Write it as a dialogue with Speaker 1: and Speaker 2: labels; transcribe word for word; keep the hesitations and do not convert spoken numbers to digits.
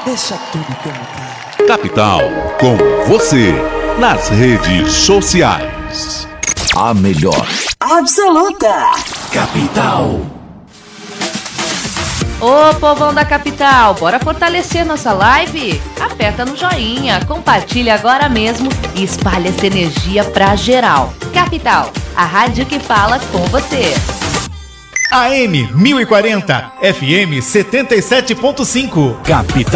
Speaker 1: Deixa tudo como tá.
Speaker 2: Capital, com você, nas redes sociais.
Speaker 3: A melhor.
Speaker 4: Absoluta.
Speaker 3: Capital.
Speaker 5: Ô, povão da capital, bora fortalecer nossa live? Aperta no joinha, compartilha agora mesmo e espalha essa energia pra geral. Capital, a rádio que fala com você.
Speaker 6: A M mil e quarenta, F M setenta e sete ponto cinco.
Speaker 3: Capital.